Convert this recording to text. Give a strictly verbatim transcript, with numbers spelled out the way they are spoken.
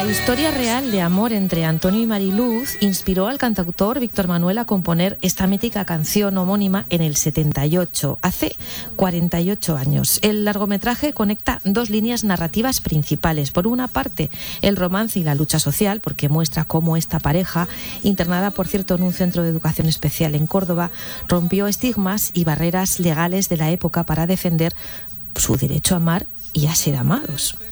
historia real de amor entre Antonio y Mariluz inspiró al cantautor Víctor Manuel a componer esta mítica canción homónima en el setenta y ocho, hace cuarenta y ocho años. El largometraje conecta dos líneas narrativas principales. Por una parte, el romance y la lucha social, porque muestra cómo esta pareja, internada por cierto en un centro de educación especial en Córdoba, rompió estigmas y barreras legales de la época para defender su derecho a amar y a ser amados.